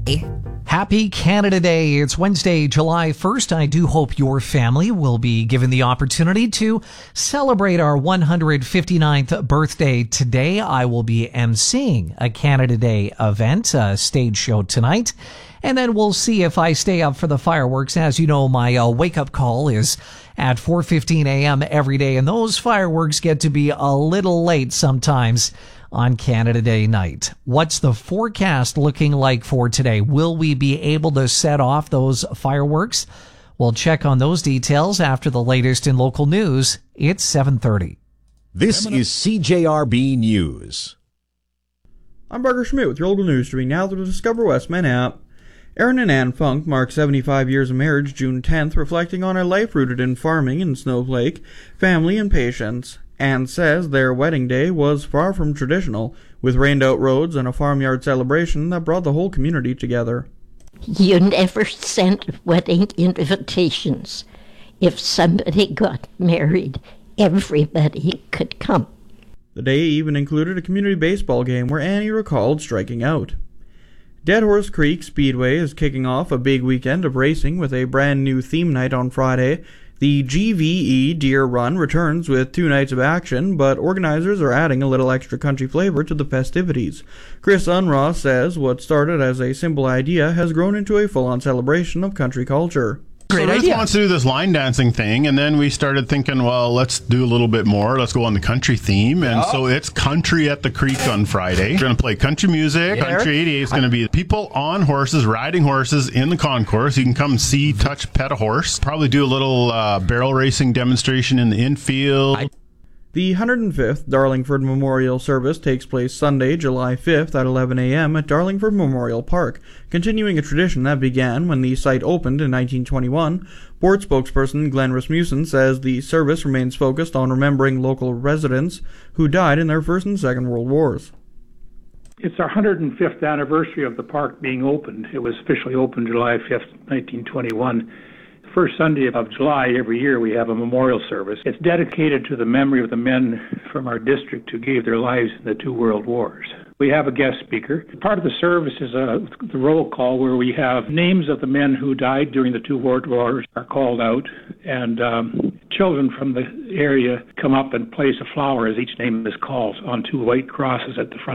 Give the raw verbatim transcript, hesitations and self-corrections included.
Happy Canada Day. It's Wednesday, July first. I do hope your family will be given the opportunity to celebrate our one hundred fifty-ninth birthday today. I will be emceeing a Canada Day event, a stage show tonight. And then we'll see if I stay up for the fireworks. As you know, my uh, wake-up call is at four fifteen a.m. every day, and those fireworks get to be a little late sometimes on Canada Day night. What's the forecast looking like for today? Will we be able to set off those fireworks? We'll check on those details after the latest in local news. It's seven thirty. This is C J R B News. I'm Barker Schmidt with your local news, streaming now through the Discover Westman app. Aaron and Ann Funk mark seventy-five years of marriage June tenth, reflecting on a life rooted in farming in Snowflake, family, and patience. Ann says their wedding day was far from traditional, with rained-out roads and a farmyard celebration that brought the whole community together. You never sent wedding invitations. If somebody got married, everybody could come. The day even included a community baseball game where Annie recalled striking out. Dead Horse Creek Speedway is kicking off a big weekend of racing with a brand new theme night on Friday. The G V E Deer Run returns with two nights of action, but organizers are adding a little extra country flavor to the festivities. Chris Unraw says what started as a simple idea has grown into a full-on celebration of country culture. Great so Ruth wants to do this line dancing thing, and then we started thinking, well, let's do a little bit more. Let's go on the country theme, and yep. So it's Country at the Creek on Friday. We're going to play country music. Yeah. Country eighty-eight is going to be people on horses, riding horses in the concourse. You can come see, touch, pet a horse. Probably do a little uh, barrel racing demonstration in the infield. I- The one hundred fifth Darlingford Memorial Service takes place Sunday, July fifth at eleven a.m. at Darlingford Memorial Park, continuing a tradition that began when the site opened in nineteen twenty-one. Board spokesperson Glenn Rasmussen says the service remains focused on remembering local residents who died in their First and Second World Wars. It's our one hundred fifth anniversary of the park being opened. It was officially opened July fifth, nineteen twenty-one. First Sunday of July every year we have a memorial service. It's dedicated to the memory of the men from our district who gave their lives in the two world wars. We have a guest speaker. Part of the service is a, the roll call where we have names of the men who died during the two world wars are called out, and um, children from the area come up and place a flower as each name is called on two white crosses at the front